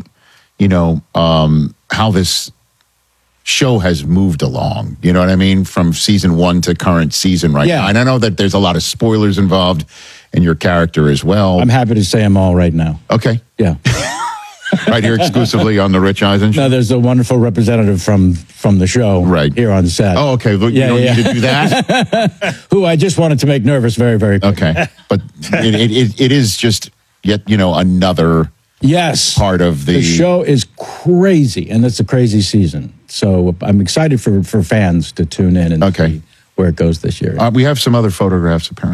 How this show has moved along. You know what I mean? From season 1 to current season now. And I know that there's a lot of spoilers involved in your character as well. I'm happy to say them all right now. Okay. Yeah. Right here exclusively on the Rich Eisen Show? No, there's a wonderful representative from the show here on set. Oh, okay. Look, you don't need to do that? Who I just wanted to make nervous very, very quickly. Okay. But it is just yet, another... Yes. Part of the show is crazy, and it's a crazy season. So I'm excited for fans to tune in and see where it goes this year. We have some other photographs, apparently.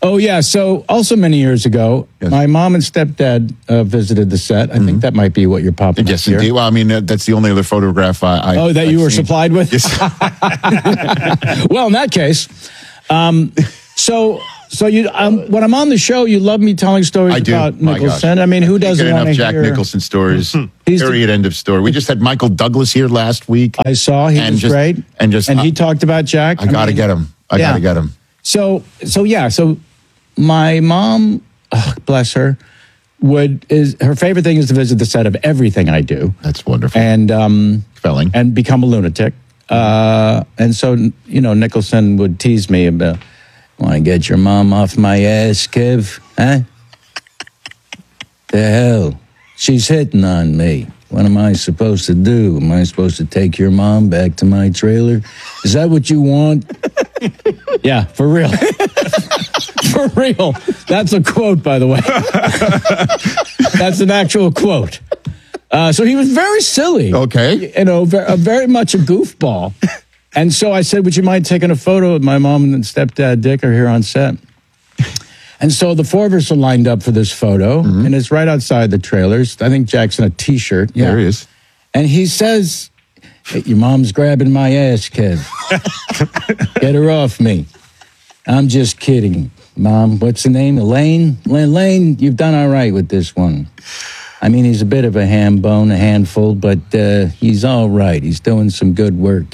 Oh, yeah. So also many years ago, my mom and stepdad visited the set. I think that might be what you're popping Yes, up here. indeed. Well, I mean, that's the only other photograph that I've you were seen. supplied with? Yes. Well, in that case, so you when I'm on the show, you love me telling stories I do. about My gosh. Nicholson. I mean, who Can't doesn't get want enough to Jack hear Nicholson stories? He's the- Period. End of story. We just had Michael Douglas here last week. I saw he was great, and he talked about Jack. I got to get him. I got to get him. So my mom, bless her, her favorite thing is to visit the set of everything I do. That's wonderful. And Felling. and become a lunatic. And so Nicholson would tease me about, want to get your mom off my ass, Kev? Huh? The hell? She's hitting on me. What am I supposed to do? Am I supposed to take your mom back to my trailer? Is that what you want? Yeah, for real. For real. That's a quote, by the way. That's an actual quote. So he was very silly. Okay. Very much a goofball. And so I said, would you mind taking a photo of my mom and stepdad Dick are here on set? And so the four of us are lined up for this photo, and it's right outside the trailers. I think Jack's in a T-shirt. Yeah. There he is. And he says, hey, your mom's grabbing my ass, Kev. Get her off me. I'm just kidding. Mom, what's the name? Elaine? Elaine, you've done all right with this one. I mean, he's a bit of a ham bone, a handful, but he's all right. He's doing some good work.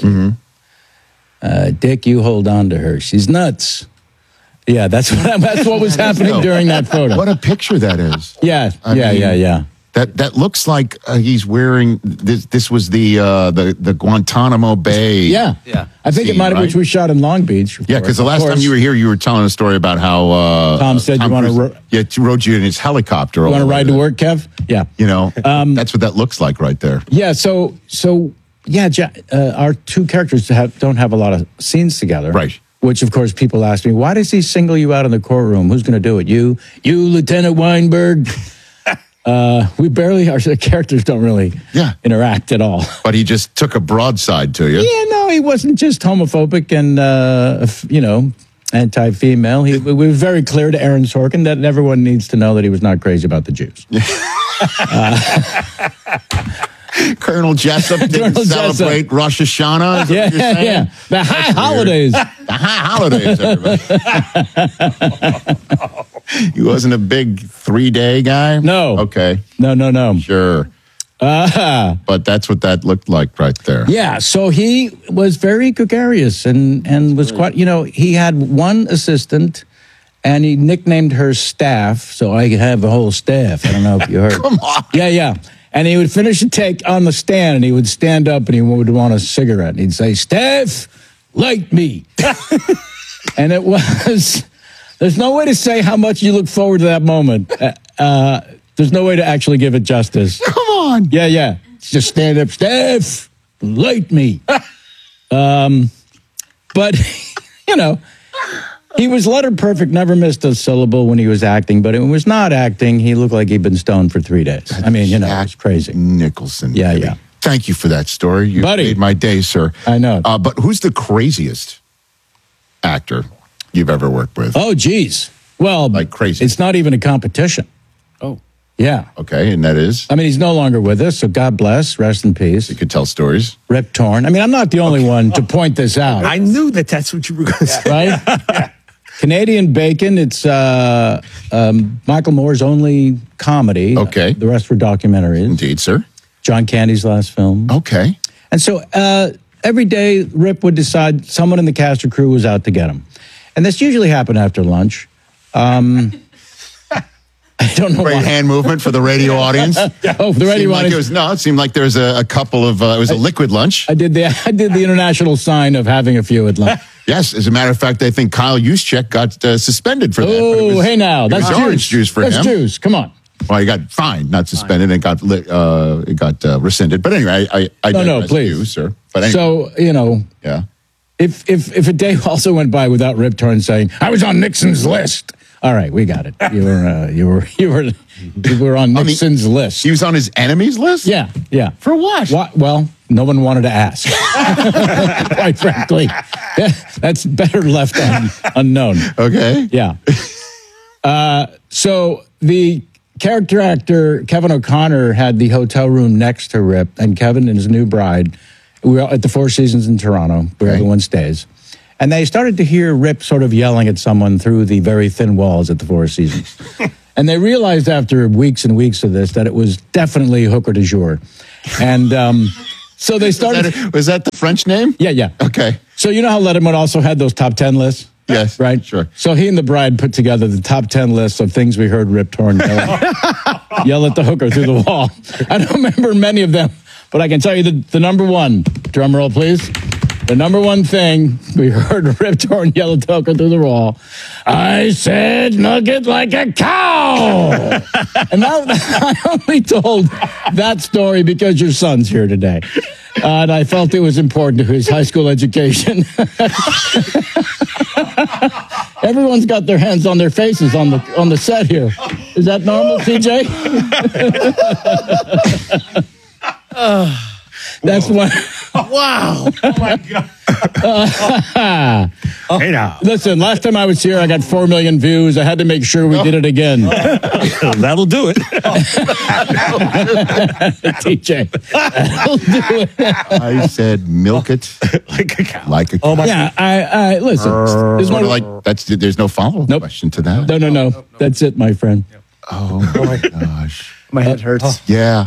Dick, you hold on to her. She's nuts. Yeah, that's what was happening during that photo. What a picture that is. Yeah, yeah. That looks like he's wearing this. This was the Guantanamo Bay. Yeah. I think it might have, which we shot in Long Beach. Yeah, because the last time you were here, you were telling a story about how Tom said you want to rode you in his helicopter. You want to ride to work, Kev? Yeah. That's what that looks like right there. Yeah. So our two characters don't have a lot of scenes together. Right. Which, of course, people ask me, why does he single you out in the courtroom? Who's going to do it? You, Lieutenant Weinberg? We barely, our characters don't really interact at all. But he just took a broadside to you. Yeah, no, he wasn't just homophobic and, anti-female. We were very clear to Aaron Sorkin that everyone needs to know that he was not crazy about the Jews. Colonel Jessup didn't celebrate Rosh Hashanah. Is that what you're saying? Yeah. The high holidays. The high holidays, everybody. He wasn't a big 3-day guy? No. Okay. No. Sure. But that's what that looked like right there. Yeah, so he was very gregarious and was quite, he had one assistant and he nicknamed her Staff, so I could have a whole staff. I don't know if you heard. Come on. Yeah. And he would finish a take on the stand, and he would stand up, and he would want a cigarette. And he'd say, Staff, light me. And it was, there's no way to say how much you look forward to that moment. There's no way to actually give it justice. Come on. Yeah. Just stand up, Staff, light me. But, he was letter perfect, never missed a syllable when he was acting, but when he was not acting, he looked like he'd been stoned for 3 days. I mean, it's crazy. Nicholson. Yeah, baby. yeah. Thank you for that story. You made my day, sir. I know. But who's the craziest actor you've ever worked with? Oh, geez. Well, like crazy. It's not even a competition. Oh. Yeah. Okay, and that is? I mean, he's no longer with us, so God bless, rest in peace. You could tell stories. Rip Torn. I mean, I'm not the only one to point this out. I knew that's what you were going to say. Right? Yeah. Canadian Bacon, it's Michael Moore's only comedy. Okay. The rest were documentaries. Indeed, sir. John Candy's last film. Okay. And so every day, Rip would decide someone in the cast or crew was out to get him. And this usually happened after lunch. I don't know Great why. hand movement for the radio audience. Oh, the radio audience. It seemed like there was a couple of, it was a liquid lunch. I did the international sign of having a few at lunch. Yes, as a matter of fact, I think Kyle Juszczyk got suspended for that. Oh, hey now, that's orange juice for him. That's juice. Come on. Well, he got fined, not suspended, and got rescinded. But anyway, I no, please, you, sir. But anyway. So yeah. If a day also went by without Rip Torn saying I was on Nixon's list. All right, we got it. You were on Nixon's list. He was on his enemies list? Yeah. For what? Well, no one wanted to ask. Quite frankly. That's better left unknown. Okay. Yeah. So the character actor Kevin O'Connor had the hotel room next to Rip, and Kevin and his new bride. We were at the Four Seasons in Toronto, where everyone stays. And they started to hear Rip sort of yelling at someone through the very thin walls at the Four Seasons. And they realized after weeks and weeks of this that it was definitely Hooker du jour. And so they started... Was that the French name? Yeah. Okay. So you know how Letterman also had those top 10 lists? Yes. Right? Sure. So he and the bride put together the top 10 lists of things we heard Rip Torn yell at the hooker through the wall. I don't remember many of them, but I can tell you the number one, drum roll please, the number one thing we heard Rip Torn yell at the hooker through the wall, I said nugget like a cow. And I only told that story because your son's here today. And I felt it was important to his high school education. Everyone's got their hands on their faces on the set here. Is that normal, TJ? That's one. Wow. Oh, my God. Hey now. Listen, last time I was here, I got 4 million views. I had to make sure we did it again. That'll do it. TJ. That'll do it. I said milk it like a cow. Like a cow. Oh my yeah, I listen. There's Sort no, of like there's no follow-up question to that. No. That's it, my friend. Oh my gosh. My head hurts. Yeah.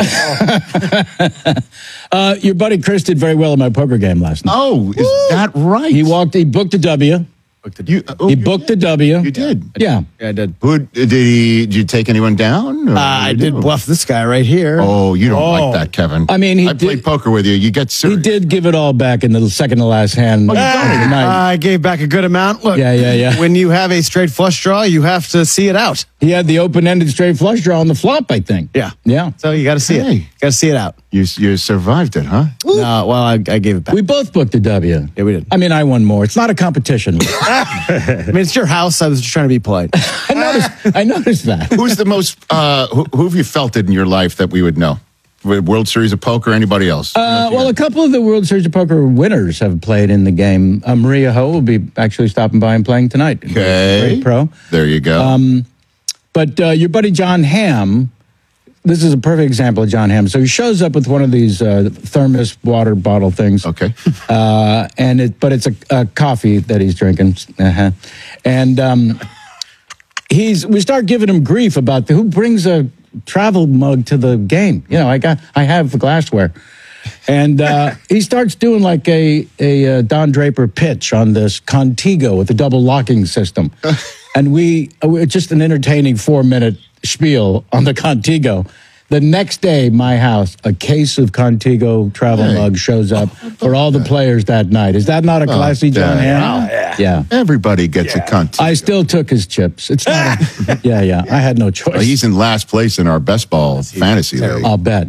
Your buddy Chris did very well in my poker game last night. Oh, is that right? He booked a W. He booked a W. You did? Yeah. Yeah, I did. Did you take anyone down? I did bluff this guy right here. Oh, you don't like that, Kevin. I mean, I played poker with you. You get serious. He did give it all back in the second to last hand. I gave back a good amount. Look, yeah. When you have a straight flush draw, you have to see it out. He had the open-ended straight flush draw on the flop, I think. Yeah. Yeah. So you got to see it. You got to see it out. You survived it, huh? No, well, I gave it back. We both booked a W. Yeah, we did. I mean, I won more. It's not a competition. I mean, it's your house. I was just trying to be polite. I noticed that. Who's the most, who have you felt it in your life that we would know? World Series of Poker, anybody else? Well, a couple of the World Series of Poker winners have played in the game. Maria Ho will be actually stopping by and playing tonight. Okay. Great pro. There you go. But your buddy John Hamm, this is a perfect example of John Hamm. So he shows up with one of these thermos water bottle things. Okay. But it's a coffee that he's drinking. And we start giving him grief about who brings a travel mug to the game. You know, I have the glassware. And he starts doing like a Don Draper pitch on this Contigo with a double locking system. And just an entertaining 4-minute spiel on the Contigo. The next day, my house, a case of Contigo travel mug shows up for all the players that night. Is that not a classy John Hamm? Wow. Yeah. Everybody gets a Contigo. I still took his chips. It's not. Yeah. I had no choice. Well, he's in last place in our best ball fantasy league. I'll bet.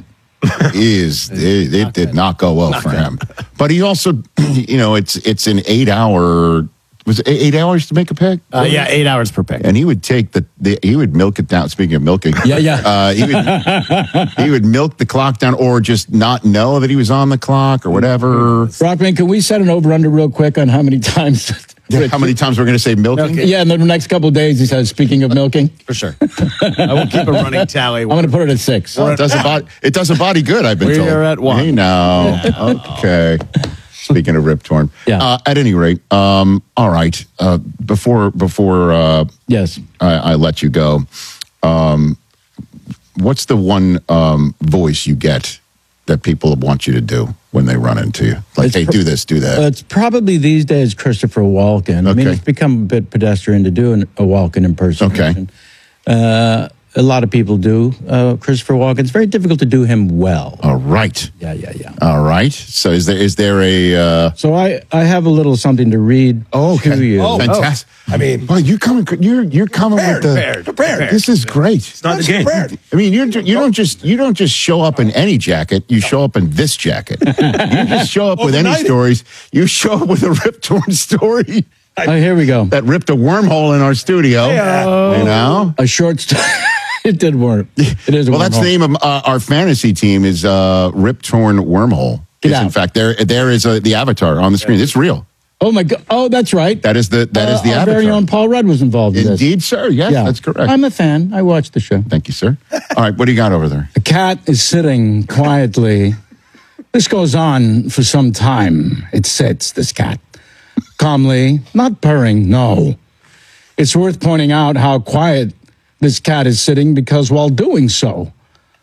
It did not go well for him. But he also, it's an 8-hour. Was it 8 hours to make a pick? Yeah, 8 hours per pick. And he would take he would milk it down. Speaking of milking, he would milk the clock down, or just not know that he was on the clock or whatever. Rockman, can we set an over/under real quick on how many times? How many times we're going to say milking? Yeah, in the next couple of days, he says, speaking of milking. For sure. I will keep a running tally. I'm going to put it at 6. Well, it does a body good, I've been told. We're at 1. Hey, now. Yeah. Okay. Speaking of Rip Torn. Yeah. At any rate, all right. Before yes, I let you go, what's the one voice you get that people want you to do when they run into you? Like, hey, do this, do that. It's probably these days Christopher Walken. I mean, it's become a bit pedestrian to do a Walken impersonation. Okay. A lot of people do Christopher Walken. It's very difficult to do him well. All right. Yeah. All right. So is there a? So I have a little something to read to you. Oh, fantastic! I mean, well, you're coming with the prepared. This is great. It's not the game. I mean, you don't just show up in any jacket. You show up in this jacket. You just show up with any stories. You show up with a Rip Torn story. Here we go. That ripped a wormhole in our studio. A short story. It did work. It is. Well, that's the name of our fantasy team is Rip Torn Wormhole. In fact, there is the avatar on the screen. It's real. Oh my God! Oh, that's right. That is the Our Avatar. very own Paul Rudd was involved in this. Indeed, sir. Yes, that's correct. I'm a fan. I watched the show. Thank you, sir. All right, what do you got over there? A cat is sitting quietly. This goes on for some time. It sits, this cat, calmly, not purring, no. It's worth pointing out how quiet this cat is sitting because while doing so,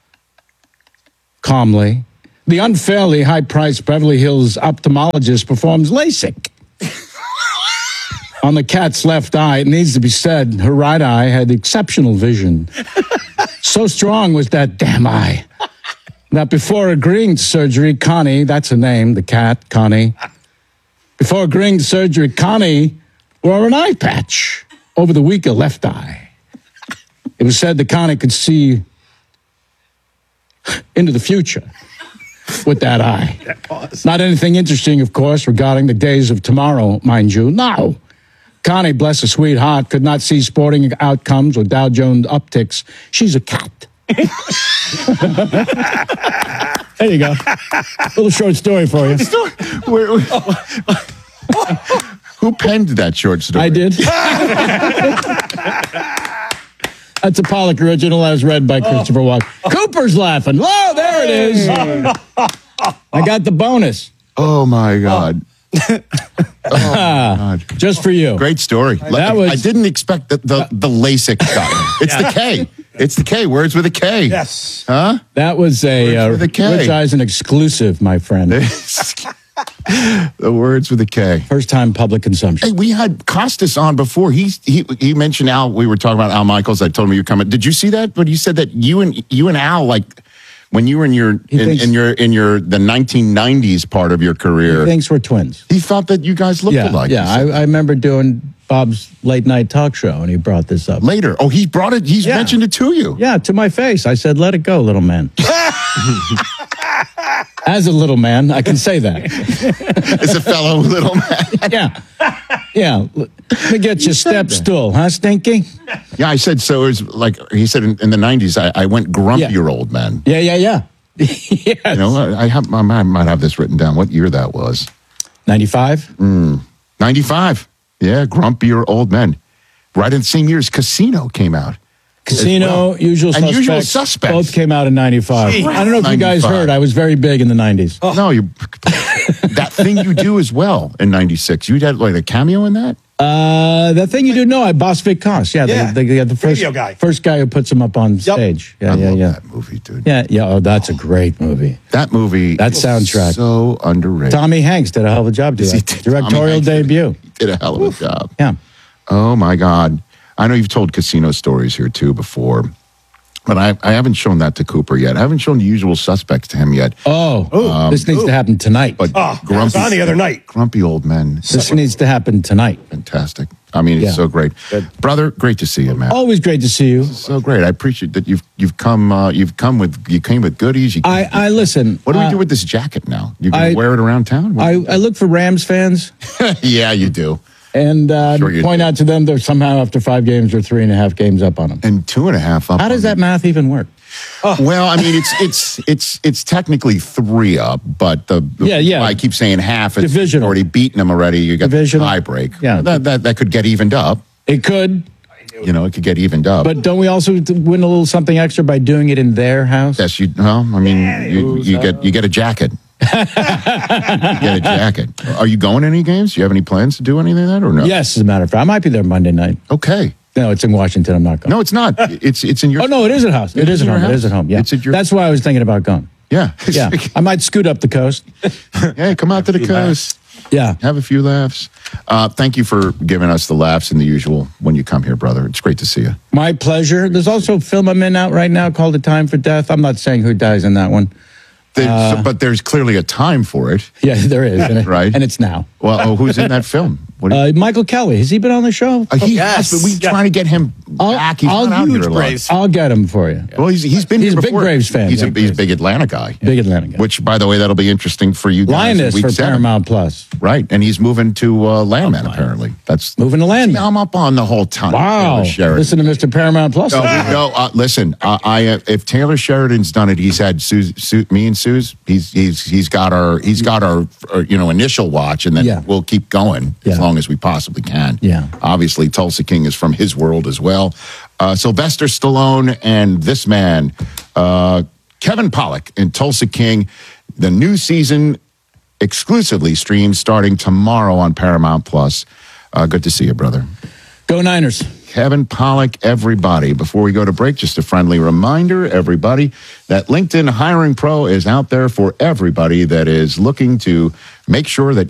calmly, the unfairly high-priced Beverly Hills ophthalmologist performs LASIK. On the cat's left eye, it needs to be said, her right eye had exceptional vision. So strong was that damn eye that before agreeing to surgery, Connie, that's her name, the cat, Connie. Before agreeing to surgery, Connie wore an eye patch over the weaker left eye. It was said that Connie could see into the future with that eye. Not anything interesting, of course, regarding the days of tomorrow, mind you. No. Connie, bless her sweet heart, could not see sporting outcomes or Dow Jones upticks. She's a cat. There you go. Little short story for you. Who penned that short story? I did. That's a Pollock original as read by Christopher Walken. Cooper's laughing. Oh, there it is. I got the bonus. Oh, my God. Oh, my God. Just for you. Great story. I didn't expect the LASIK shot. It's the K. It's the K. Words with a K. Yes. Huh? That was a with a K. Rich Eisen exclusive, my friend. The words with a K. First time public consumption. Hey, we had Costas on before. He mentioned Al. We were talking about Al Michaels. I told him you were coming. Did you see that? But you said that you and Al, like when you were in your the 1990s part of your career, He thinks we're twins. he thought that you guys looked alike. Yeah, I remember doing Bob's late night talk show, and he brought this up. Later. Oh, he brought it. He's mentioned it to you. Yeah, to my face. I said, let it go, little man. As a little man, I can say that. As a fellow little man. Yeah. Yeah. Let me get your step stool, huh, Stinky? Yeah, I said, so it was like, he said in the 90s, I went grumpier old man. Yeah. Yes. You know, I might have this written down, what year that was. 95? 95. Yeah, grumpier old men. Right in the same year as Casino came out. Casino, Usual and Suspects. Usual Suspects. Both came out in 95. Jeez. I don't know if you guys 95. heard, I was very big in the 90s. Oh. No, that thing you do as well in 96. You had like a cameo in that? That thing you do know, I boss Vic Koss. Yeah, they got the first guy who puts him up on stage. Yeah, I love that movie, dude. Yeah. Oh, that's a great movie. That movie. That soundtrack. So underrated. Tommy Hanks did a hell of a job doing that. Directorial debut. Did a hell of a job. Yeah. Oh my God. I know you've told Casino stories here too before, but I haven't shown that to Cooper yet. I haven't shown The Usual Suspects to him yet. This needs to happen tonight. But was on the other night. Grumpy old men. This needs to happen tonight. Fantastic. I mean, it's so great. Brother, great to see you, man. Always great to see you. So great. I appreciate that you came with goodies. I listen. What do we do with this jacket now? You can wear it around town? I look for Rams fans. Yeah, you do. And point out to them they're somehow after 5 games or 3.5 games up on them. And 2.5 up. How does that math even work? Well, I mean, it's technically 3 up, but I keep saying half. It's divisional. Already beaten them already. You got the tie break. Yeah, that could get evened up. It could. You know, it could get evened up. But don't we also win a little something extra by doing it in their house? Yes, you get a jacket. You get a jacket. Are you going to any games? Do you have any plans to do anything like that or no? Yes, as a matter of fact. I might be there Monday night. Okay. No, it's in Washington. I'm not going. No, it's not. It's in your... Oh, no, it is at house. It is at home. It is at home, yeah. That's why I was thinking about going. Yeah. Yeah. I might scoot up the coast. Hey, come out to the coast. Yeah. Have a few laughs. Thank you for giving us the laughs and the usual when you come here, brother. It's great to see you. My pleasure. There's also a film I'm in out right now called A Time for Death. I'm not saying who dies in that one. But there's clearly a time for it. Yeah, there is. Right? And it's now. Well, who's in that film? Michael Kelly, has he been on the show? He has, but we're trying to get him back. He's not out here a lot. I'll get him for you. Well, he's been He's here a big before. Braves fan. He's a big Atlanta guy. Big Atlanta guy. Which, by the way, that'll be interesting for you guys. Linus in week for 7. Paramount Plus. Right, and he's moving to Landman, apparently. That's moving to Landman. See, I'm up on the whole ton. Wow. Listen to Mr. Paramount Plus. Listen, if Taylor Sheridan's done it, he's had me and Suze. He's got our initial watch, and then we'll keep going as long as we possibly can. Yeah. Obviously, Tulsa King is from his world as well. Sylvester Stallone and this man, Kevin Pollak in Tulsa King. The new season exclusively streams starting tomorrow on Paramount Plus. Good to see you, brother. Go Niners. Kevin Pollak, everybody. Before we go to break, just a friendly reminder, everybody, that LinkedIn Hiring Pro is out there for everybody that is looking to make sure that